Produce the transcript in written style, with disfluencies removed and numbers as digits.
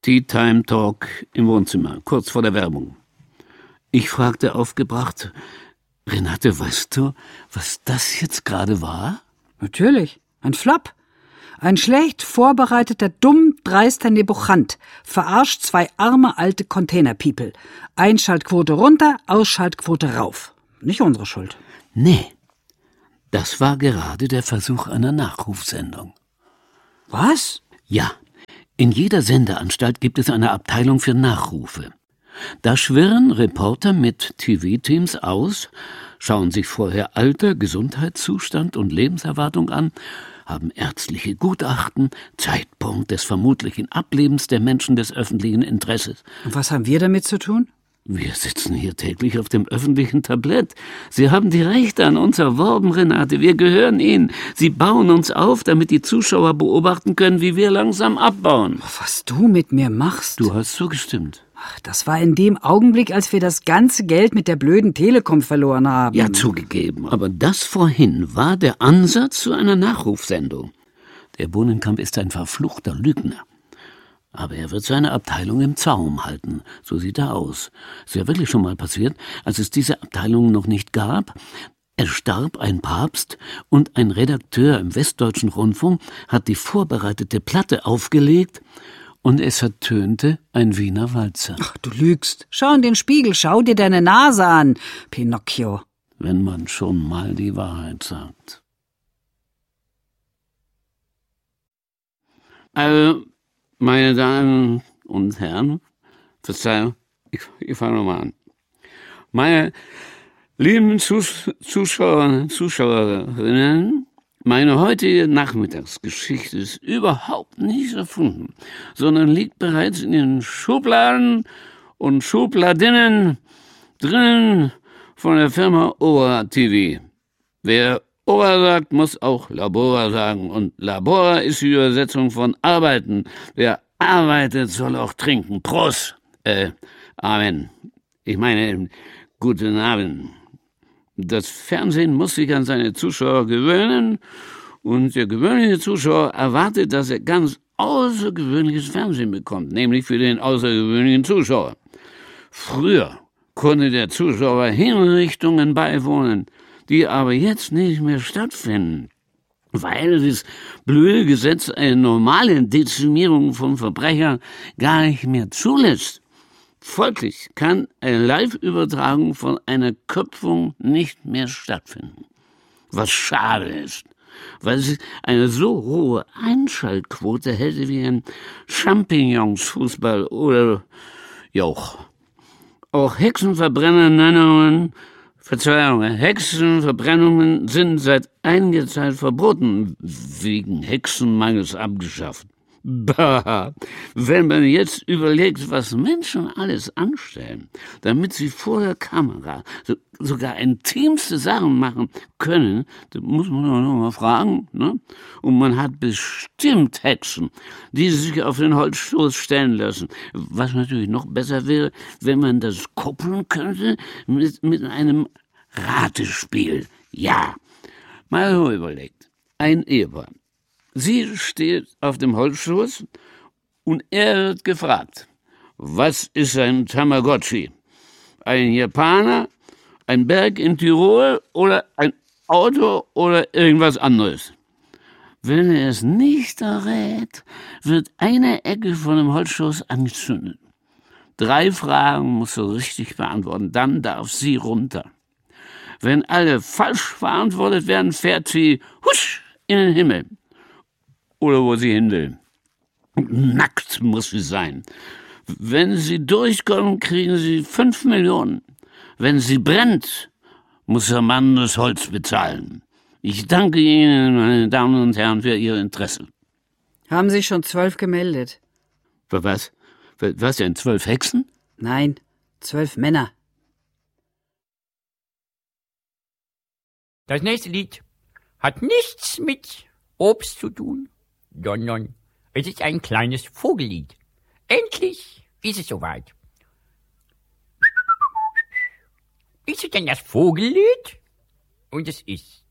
Tea Time Talk im Wohnzimmer, kurz vor der Werbung. Ich fragte aufgebracht, Renate, weißt du, was das jetzt gerade war? Natürlich, ein Flop. Ein schlecht vorbereiteter, dumm, dreister Nebuchant verarscht 2 arme alte Container-People. Einschaltquote runter, Ausschaltquote rauf. Nicht unsere Schuld. Nee, das war gerade der Versuch einer Nachrufsendung. Was? Ja, in jeder Sendeanstalt gibt es eine Abteilung für Nachrufe. Da schwirren Reporter mit TV-Teams aus, schauen sich vorher Alter, Gesundheitszustand und Lebenserwartung an, haben ärztliche Gutachten, Zeitpunkt des vermutlichen Ablebens der Menschen des öffentlichen Interesses. Und was haben wir damit zu tun? Wir sitzen hier täglich auf dem öffentlichen Tablett. Sie haben die Rechte an uns erworben, Renate. Wir gehören Ihnen. Sie bauen uns auf, damit die Zuschauer beobachten können, wie wir langsam abbauen. Was du mit mir machst? Du hast zugestimmt. Ach, das war in dem Augenblick, als wir das ganze Geld mit der blöden Telekom verloren haben. Ja, zugegeben. Aber das vorhin war der Ansatz zu einer Nachrufsendung. Der Bohnenkamp ist ein verfluchter Lügner. Aber er wird seine Abteilung im Zaum halten. So sieht er aus. Ist ja wirklich schon mal passiert, als es diese Abteilung noch nicht gab. Es starb ein Papst und ein Redakteur im Westdeutschen Rundfunk hat die vorbereitete Platte aufgelegt und es ertönte ein Wiener Walzer. Ach, du lügst. Schau in den Spiegel, schau dir deine Nase an, Pinocchio. Wenn man schon mal die Wahrheit sagt. Also, meine Damen und Herren, Verzeihung, ich fange nochmal an. Meine lieben Zuschauer, Zuschauerinnen, meine heutige Nachmittagsgeschichte ist überhaupt nicht erfunden, sondern liegt bereits in den Schubladen und Schubladinnen drinnen von der Firma Ora TV. Wer Ora sagt, muss auch Labora sagen. Und Labora ist die Übersetzung von arbeiten. Wer arbeitet, soll auch trinken. Prost! Amen. Ich meine, guten Abend. Das Fernsehen muss sich an seine Zuschauer gewöhnen. Und der gewöhnliche Zuschauer erwartet, dass er ganz außergewöhnliches Fernsehen bekommt. Nämlich für den außergewöhnlichen Zuschauer. Früher konnte der Zuschauer Hinrichtungen beiwohnen, die aber jetzt nicht mehr stattfinden, weil das blöde Gesetz eine normale Dezimierung von Verbrechern gar nicht mehr zulässt. Folglich kann eine Live-Übertragung von einer Köpfung nicht mehr stattfinden. Was schade ist, weil es eine so hohe Einschaltquote hätte wie ein Champignonsfußball oder Jauch. Auch Hexenverbrennungen sind seit einiger Zeit verboten, wegen Hexenmangels abgeschafft. Bah, wenn man jetzt überlegt, was Menschen alles anstellen, damit sie vor der Kamera sogar intimste Sachen machen können, da muss man doch noch mal fragen, ne? Und man hat bestimmt Hexen, die sich auf den Holzstoß stellen lassen. Was natürlich noch besser wäre, wenn man das koppeln könnte mit einem Ratespiel. Ja, mal so überlegt. Ein Ehepaar. Sie steht auf dem Holzstoß und er wird gefragt, was ist ein Tamagotchi? Ein Japaner, ein Berg in Tirol oder ein Auto oder irgendwas anderes? Wenn er es nicht errät, wird eine Ecke von dem Holzstoß angezündet. 3 Fragen muss er richtig beantworten, dann darf sie runter. Wenn alle falsch beantwortet werden, fährt sie husch in den Himmel. Oder wo sie hin will. Nackt muss sie sein. Wenn sie durchkommen, kriegen sie 5 Millionen. Wenn sie brennt, muss der Mann das Holz bezahlen. Ich danke Ihnen, meine Damen und Herren, für Ihr Interesse. Haben sich schon 12 gemeldet? Was? Was denn, 12 Hexen? Nein, 12 Männer. Das nächste Lied hat nichts mit Obst zu tun, sondern es ist ein kleines Vogellied. Endlich ist es soweit. Ist es denn das Vogellied? Und es ist